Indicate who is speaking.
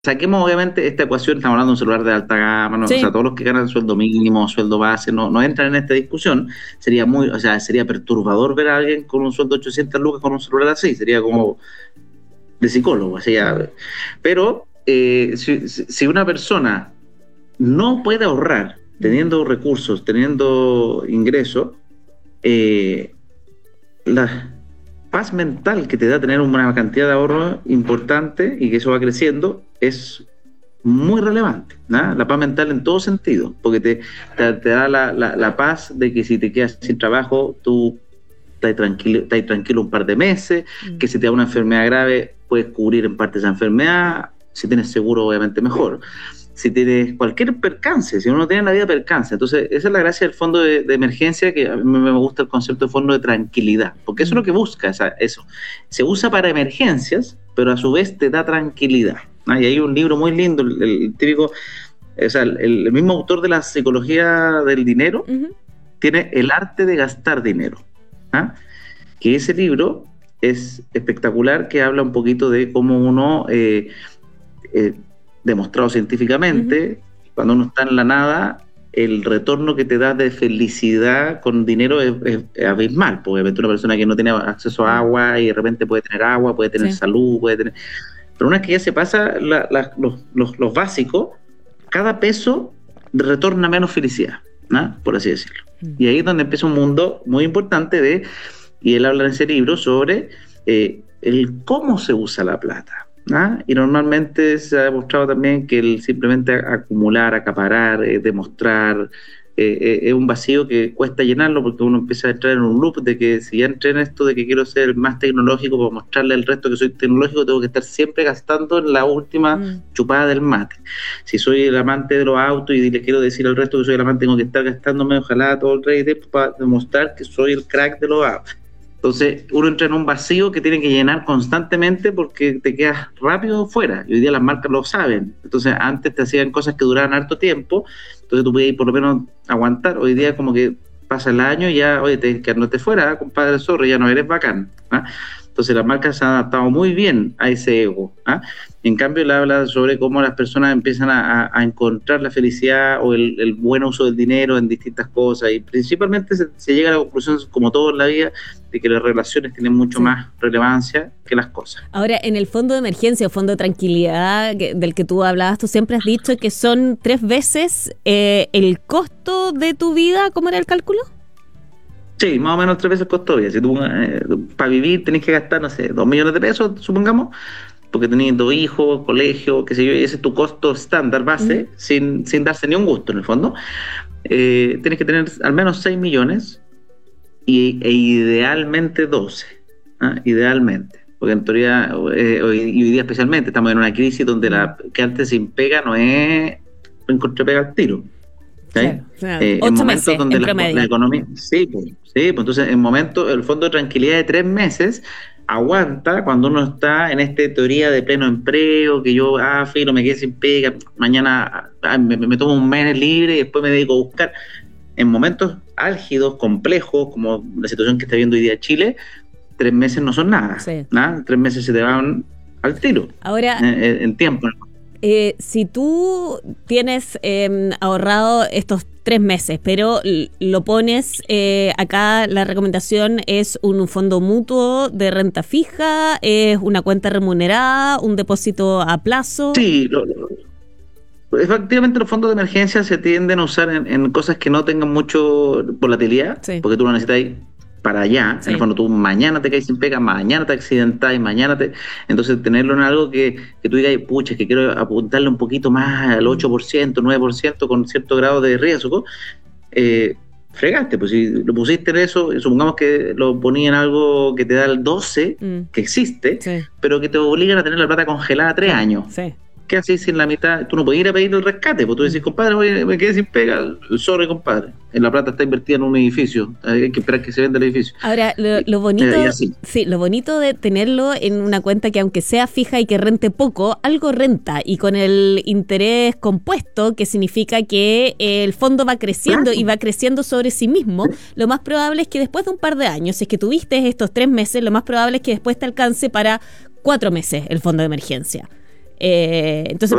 Speaker 1: saquemos obviamente esta ecuación, estamos hablando de un celular de alta gama, ¿no?
Speaker 2: Sí.
Speaker 1: O sea, todos los que ganan sueldo mínimo, sueldo base, no entran en esta discusión. Sería perturbador ver a alguien con un sueldo de 800 lucas con un celular así, sería como de psicólogo, así ya. Pero si una persona no puede ahorrar, teniendo recursos, teniendo ingresos, la paz mental que te da tener una cantidad de ahorro importante y que eso va creciendo es muy relevante, ¿no? La paz mental en todo sentido, porque te da la paz de que si te quedas sin trabajo, tú estás tranquilo un par de meses, que si te da una enfermedad grave, puedes cubrir en parte esa enfermedad, si tienes seguro, obviamente mejor. Si tienes cualquier percance, si uno no tiene en la vida percance. Entonces, esa es la gracia del fondo de emergencia, que a mí me gusta el concepto de fondo de tranquilidad, porque eso es lo que busca, eso. Se usa para emergencias, pero a su vez te da tranquilidad. Y hay un libro muy lindo, el típico, o sea, el mismo autor de la psicología del dinero, tiene El arte de gastar dinero, que ese libro es espectacular, que habla un poquito de cómo uno... demostrado científicamente, cuando uno está en la nada, el retorno que te da de felicidad con dinero es abismal, porque obviamente una persona que no tiene acceso a agua y de repente puede tener agua, puede tener salud, pero una vez que ya se pasa los básicos, cada peso retorna menos felicidad, ¿no? Por así decirlo. Y ahí es donde empieza un mundo muy importante y él habla en ese libro sobre el cómo se usa la plata. Y normalmente se ha demostrado también que el simplemente acumular, acaparar, demostrar, es un vacío que cuesta llenarlo, porque uno empieza a entrar en un loop de que si ya entré en esto de que quiero ser más tecnológico para mostrarle al resto que soy tecnológico, tengo que estar siempre gastando en la última chupada del mate. Si soy el amante de los autos y le quiero decir al resto que soy el amante, tengo que estar gastándome ojalá todo el rey para demostrar que soy el crack de los autos. Entonces uno entra en un vacío que tiene que llenar constantemente porque te quedas rápido fuera, y hoy día las marcas lo saben. Entonces antes te hacían cosas que duraban harto tiempo, entonces tú podías por lo menos aguantar. Hoy día como que pasa el año y ya, oye, te quedaste fuera, compadre zorro, ya no eres bacán. Entonces las marcas se han adaptado muy bien a ese ego. En cambio, él habla sobre cómo las personas empiezan a encontrar la felicidad o el buen uso del dinero en distintas cosas, y principalmente se llega a la conclusión, como todo en la vida, de que las relaciones tienen mucho más relevancia que las cosas.
Speaker 2: Ahora, en el fondo de emergencia o fondo de tranquilidad del que tú hablabas, tú siempre has dicho que son 3 veces el costo de tu vida. ¿Cómo era el cálculo?
Speaker 1: Sí, más o menos 3 veces el costo de vida. Si tú para vivir tenés que gastar, no sé, 2 millones de pesos, supongamos, porque tenés 2 hijos, colegio, qué sé yo, y ese es tu costo estándar base, sin darse ni un gusto en el fondo. Tienes que tener al menos 6 millones e idealmente 12. Idealmente. Porque en teoría, hoy día especialmente, estamos en una crisis donde que antes sin pega no es encontrar pega al tiro.
Speaker 2: Claro,
Speaker 1: 8
Speaker 2: meses
Speaker 1: donde
Speaker 2: en promedio.
Speaker 1: la economía, pues entonces en momentos el fondo de tranquilidad de 3 meses aguanta cuando uno está en esta teoría de pleno empleo, que yo filo, me quedé sin pega, mañana me tomo un mes libre y después me dedico a buscar. En momentos álgidos, complejos, como la situación que está viendo hoy día Chile, 3 meses no son nada, 3 meses se te van al tiro.
Speaker 2: Ahora,
Speaker 1: en tiempo.
Speaker 2: Si tú tienes ahorrado estos 3 meses, pero lo pones, acá la recomendación es un fondo mutuo de renta fija, es una cuenta remunerada, un depósito a plazo.
Speaker 1: Sí, efectivamente los fondos de emergencia se tienden a usar en cosas que no tengan mucho volatilidad, porque tú lo necesitas para allá. En el fondo tú mañana te caes sin pega, mañana te accidentás, entonces tenerlo en algo que tú digas, pucha, que quiero apuntarle un poquito más al 8%, 9% con cierto grado de riesgo, fregaste, pues si lo pusiste en eso, supongamos que lo ponía en algo que te da el 12, que existe, pero que te obligan a tener la plata congelada 3 años. ¿Qué haces sin la mitad? Tú no podías ir a pedir el rescate, porque tú decís, compadre, oye, me quedé sin pega. Sorry, compadre. La plata está invertida en un edificio. Hay que esperar que se venda el edificio.
Speaker 2: Ahora, lo bonito de tenerlo en una cuenta que, aunque sea fija y que rente poco, algo renta, y con el interés compuesto, que significa que el fondo va creciendo y va creciendo sobre sí mismo, lo más probable es que después de un par de años, si es que tuviste estos 3 meses, lo más probable es que después te alcance para 4 meses el fondo de emergencia. Entonces,